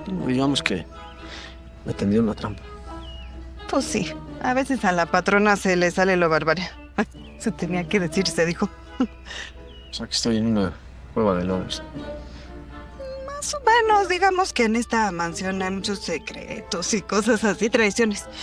Digamos que me tendió una trampa. Pues sí, a veces a la patrona se le sale lo barbarie. Ay, se tenía que decir, se dijo. O sea que estoy en una cueva de lobos. Más o menos, digamos que en esta mansión hay muchos secretos y cosas así, tradiciones.